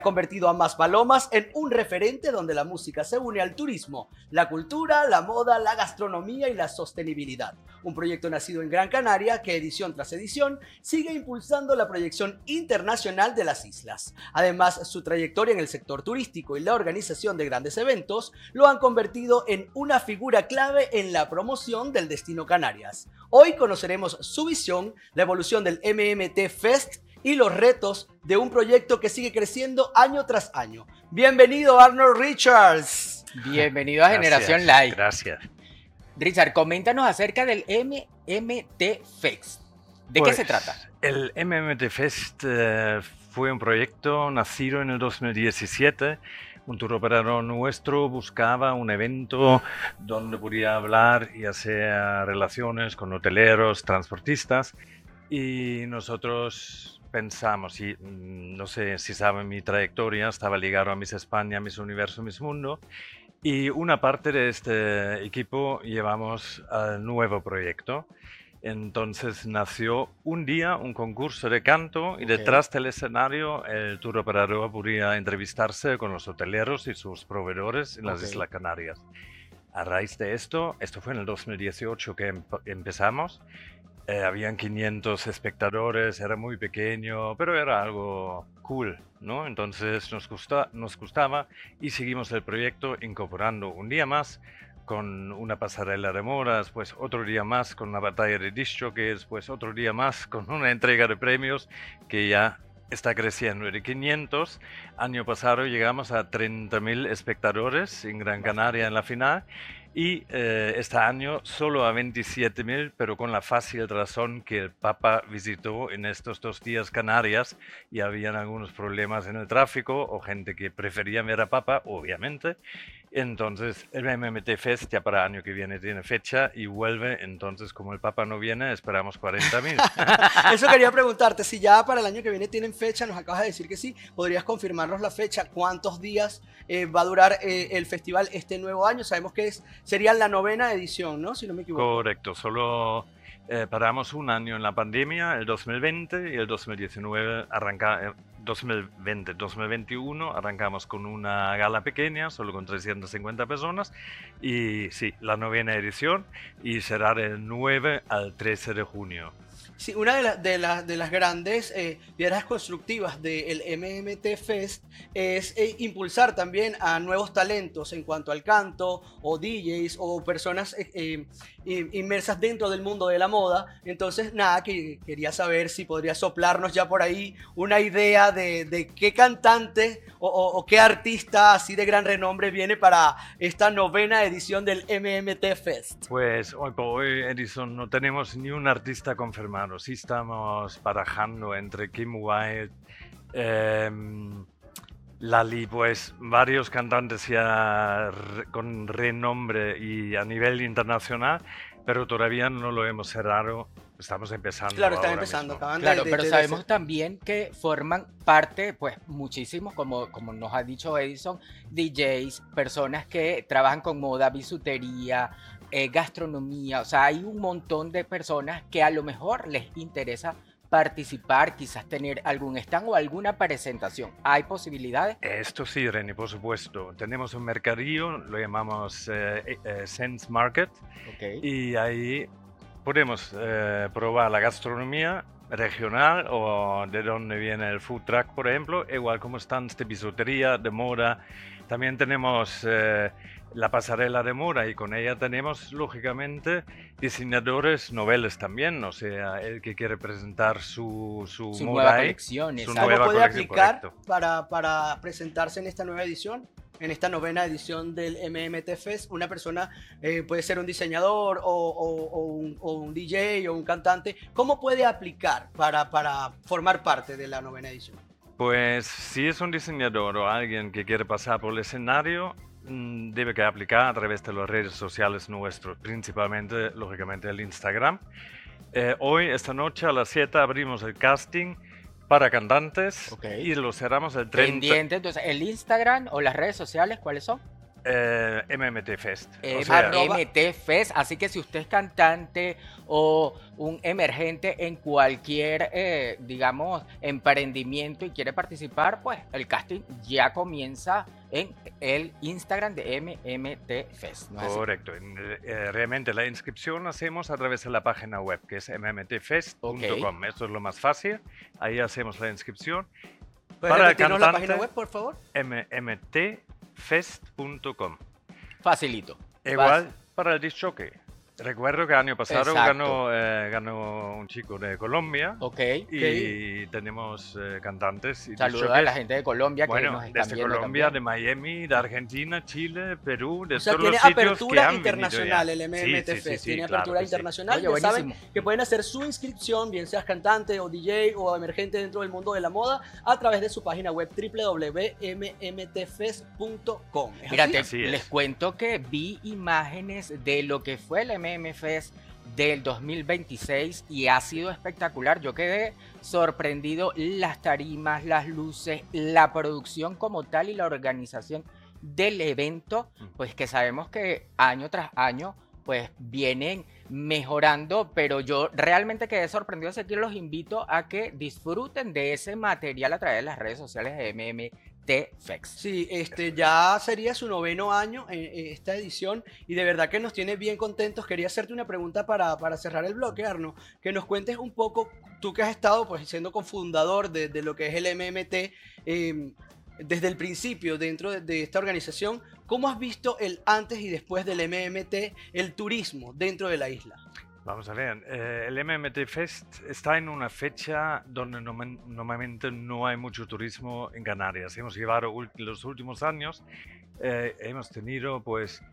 Convertido a Maspalomas en un referente donde la música se une al turismo, la cultura, la moda, la gastronomía y la sostenibilidad. Un proyecto nacido en Gran Canaria que edición tras edición sigue impulsando la proyección internacional de las islas. Además, su trayectoria en el sector turístico y la organización de grandes eventos lo han convertido en una figura clave en la promoción del destino Canarias. Hoy conoceremos su visión, la evolución del MMT Fest y los retos de un proyecto que sigue creciendo año tras año. Bienvenido, Arnold Richards. Bienvenido a Generación Live. Gracias. Richard, coméntanos acerca del MMT Fest. ¿De qué se trata? El MMT Fest fue un proyecto nacido en el 2017. Un tour operador nuestro buscaba un evento donde podía hablar y hacer relaciones con hoteleros, transportistas. Y nosotros pensamos, y no sé si saben mi trayectoria, estaba ligado a Miss España, Miss Universo, Miss Mundo, y una parte de este equipo llevamos al nuevo proyecto. Entonces nació un día un concurso de canto y detrás del escenario el tour operador podía entrevistarse con los hoteleros y sus proveedores en las Islas Canarias. A raíz de esto fue en el 2018 que empezamos. Habían 500 espectadores, era muy pequeño, pero era algo cool, ¿no? Entonces nos gustaba y seguimos el proyecto incorporando un día más con una pasarela de moda, después otro día más con una batalla de disc jockeys, después otro día más con una entrega de premios que ya está creciendo. De 500, año pasado llegamos a 30.000 espectadores en Gran Canaria en la final. Y este año solo a 27.000, pero con la fácil razón que el Papa visitó en estos 2 días Canarias y habían algunos problemas en el tráfico o gente que prefería ver a Papa, obviamente. Entonces el MMT Fest ya para el año que viene tiene fecha y vuelve, entonces como el Papa no viene esperamos 40.000. Eso quería preguntarte, si ya para el año que viene tienen fecha, nos acabas de decir que sí, ¿podrías confirmarnos la fecha? ¿Cuántos días va a durar el festival este nuevo año? Sabemos que sería la 9ª edición, ¿no? Si no me equivoco. Correcto, solo paramos un año en la pandemia, el 2020, y el 2019 2021 arrancamos con una gala pequeña, solo con 350 personas, y sí, la 9ª edición, y será del 9 al 13 de junio. Sí, una de las grandes piedras constructivas del MMT Fest es impulsar también a nuevos talentos en cuanto al canto, o DJs, o personas inmersas dentro del mundo de la moda. Entonces, nada, que quería saber si podría soplarnos ya por ahí una idea de qué cantante o qué artista así de gran renombre viene para esta 9ª edición del MMT Fest. Pues hoy por hoy, Edison, no tenemos ni un artista confirmado. Sí estamos barajando entre Kim Wilde, Lali, pues varios cantantes ya con renombre y a nivel internacional, pero todavía no lo hemos cerrado. Estamos empezando. Claro, están empezando. Claro, pero sabemos también que forman parte, pues muchísimos, como nos ha dicho Edison, DJs, personas que trabajan con moda, bisutería, gastronomía. O sea, hay un montón de personas que a lo mejor les interesa participar, quizás tener algún stand o alguna presentación. ¿Hay posibilidades? Esto sí, Reni, por supuesto. Tenemos un mercadillo, lo llamamos Sense Market, y ahí podemos probar la gastronomía regional o de donde viene el food truck, por ejemplo, igual como stands de bisutería, de moda. También tenemos la pasarela de moda y con ella tenemos, lógicamente, diseñadores noveles también, o sea, el que quiere presentar su moda nueva colección. ¿Cómo puede aplicar para presentarse en esta nueva edición? En esta 9ª edición del MMT Fest, una persona puede ser un diseñador o un DJ o un cantante. ¿Cómo puede aplicar para formar parte de la 9ª edición? Pues si es un diseñador o alguien que quiere pasar por el escenario, debe que aplicar a través de las redes sociales nuestros, principalmente, lógicamente, el Instagram. Hoy, esta noche, a las 7 abrimos el casting para cantantes y lo cerramos el 30. Pendiente, entonces, el Instagram o las redes sociales, ¿cuáles son? MMT Fest. Eh, O sea, MT Fest, así que si usted es cantante o un emergente en cualquier, digamos, emprendimiento y quiere participar, pues el casting ya comienza en el Instagram de MMT Fest, ¿no es así? correcto. Realmente la inscripción la hacemos a través de la página web, que es mmtfest.com. Esto es lo más fácil. Ahí hacemos la inscripción. ¿Puedes Para el repetirnos la página cantante, web, por favor? mmtfest.com. Facilito. Igual para el disc jockey. Recuerdo que el año pasado Exacto. ganó un chico de Colombia Ok. y tenemos cantantes y disc Saludos a la jockeys. gente de Colombia que Bueno, nos están desde viendo Colombia, también. de Miami, de Argentina, Chile, Perú, de O sea, todos tiene los sitios que apertura han venido internacional ya. el Sí, MMT sí, sí, Fest. sí, Tiene claro apertura que sí. internacional. Oye, Ya saben buenísimo. que pueden hacer su inscripción, bien seas cantante o DJ o emergente dentro del mundo de la moda, a través de su página web www.mmtfest.com. ¿Es Mira, así? Así es. les cuento que vi imágenes de lo que fue el MM Fest del 2026 y ha sido espectacular. Yo quedé sorprendido, las tarimas, las luces, la producción como tal y la organización del evento, pues que sabemos que año tras año pues vienen mejorando, pero yo realmente quedé sorprendido, así que los invito a que disfruten de ese material a través de las redes sociales de MMT Fest. Sí, ya sería su 9º año en esta edición y de verdad que nos tiene bien contentos. Quería hacerte una pregunta para cerrar el bloque, Arno, que nos cuentes un poco, tú que has estado pues siendo cofundador de lo que es el MMT, desde el principio dentro de esta organización, ¿cómo has visto el antes y después del MMT, el turismo dentro de la isla? Vamos a ver, el MMT Fest está en una fecha donde normalmente no hay mucho turismo en Canarias. Hemos llevado los últimos años, hemos tenido pues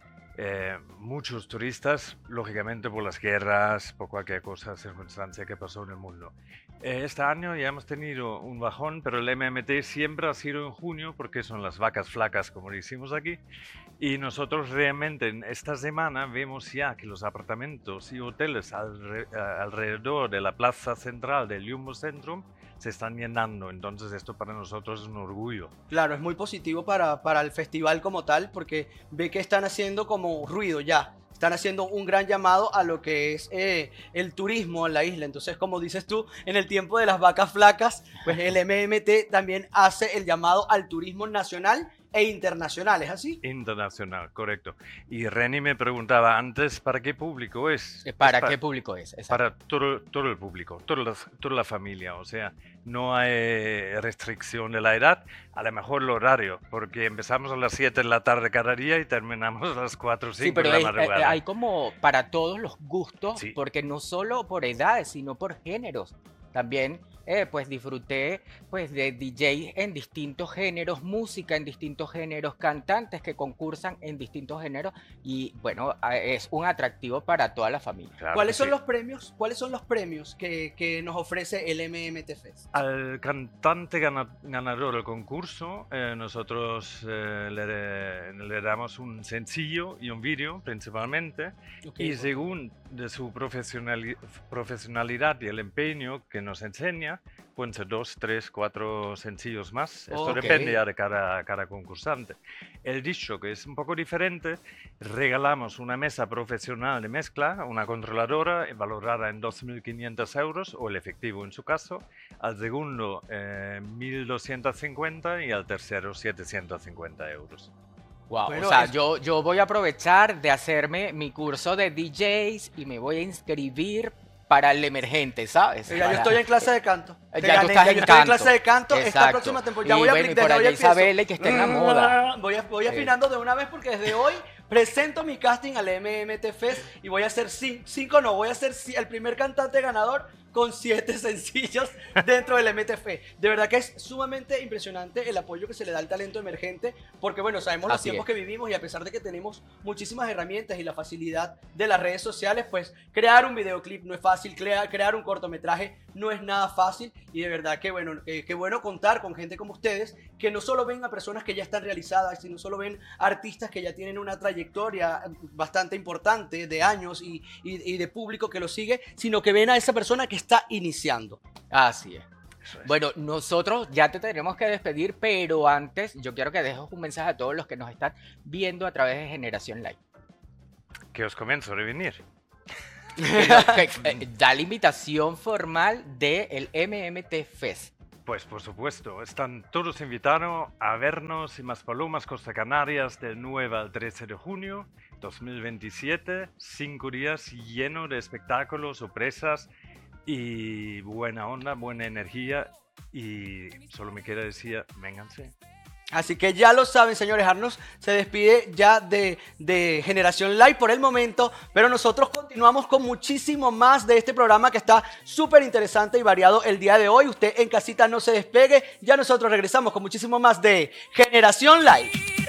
muchos turistas, lógicamente por las guerras, por cualquier cosa, circunstancia que pasó en el mundo. Este año ya hemos tenido un bajón, pero el MMT siempre ha sido en junio porque son las vacas flacas, como decimos aquí. Y nosotros realmente en esta semana vemos ya que los apartamentos y hoteles alrededor de la plaza central del Jumbo Centrum se están llenando. Entonces esto para nosotros es un orgullo. Claro, es muy positivo para el festival como tal, porque ve que están haciendo como ruido ya. Están haciendo un gran llamado a lo que es el turismo en la isla. Entonces, como dices tú, en el tiempo de las vacas flacas, pues el MMT también hace el llamado al turismo nacional e internacional, ¿es así? Internacional, correcto. Y Reni me preguntaba antes, ¿para qué público es? ¿Para Es qué público es? Exacto. Para todo el público, toda la familia. O sea, no hay restricción de la edad, a lo mejor el horario, porque empezamos a las 7 de la tarde cada día y terminamos a las 4 o 5 Sí, pero de la madrugada. hay como para todos los gustos, Sí. porque no solo por edades, sino por géneros. También pues disfruté pues de DJs en distintos géneros, música en distintos géneros, cantantes que concursan en distintos géneros y bueno, es un atractivo para toda la familia. Claro ¿Cuáles que son sí. los premios? ¿Cuáles son los premios que nos ofrece el MMT Fest? Al cantante ganador del concurso, nosotros le damos un sencillo y un vídeo principalmente, y según de su profesionalidad y el empeño que nos enseña, pueden ser 2, 3, 4 sencillos más. Esto Ok. depende ya de cada concursante. El dicho, que es un poco diferente, regalamos una mesa profesional de mezcla, una controladora valorada en 2.500 euros, o el efectivo en su caso, al segundo 1.250 y al tercero 750 euros. Wow, Bueno, o sea, es- yo voy a aprovechar de hacerme mi curso de DJs y me voy a inscribir para el emergente, ¿sabes? Ya yo Para- estoy en clase de canto. Te Ya tú gané, estás yo en estoy en canto. clase de canto. Esta Exacto. próxima temporada. Y Ya voy a bueno, y desde por hoy allá empiezo. Isabela, que está en la moda. Voy afinando de una vez porque desde hoy presento mi casting al MMT Fest y voy a hacer 5, no, voy a ser el primer cantante ganador con 7 sencillos dentro del MTF. De verdad que es sumamente impresionante el apoyo que se le da al talento emergente, porque bueno, sabemos los Así tiempos es. que vivimos y a pesar de que tenemos muchísimas herramientas y la facilidad de las redes sociales, pues crear un videoclip no es fácil, crear un cortometraje no es nada fácil y de verdad que bueno, qué bueno contar con gente como ustedes que no solo ven a personas que ya están realizadas, sino solo ven artistas que ya tienen una trayectoria bastante importante de años y de público que lo sigue, sino que ven a esa persona que está iniciando. Así es. Eso es. Bueno, nosotros ya te tenemos que despedir, pero antes yo quiero que dejes un mensaje a todos los que nos están viendo a través de Generación Live. Que os convenzo de venir. Da la invitación formal del MMT Fest. Pues por supuesto, están todos invitados a vernos en Maspalomas, Costa Canarias, del 9 al 13 de junio 2027. 5 días llenos de espectáculos, sorpresas y buena onda, buena energía. Y solo me queda decir, vénganse. Así que ya lo saben, señores. Arnos se despide ya de Generación Live por el momento, pero nosotros continuamos con muchísimo más de este programa que está súper interesante y variado el día de hoy. Usted en casita no se despegue, ya nosotros regresamos con muchísimo más de Generación Live.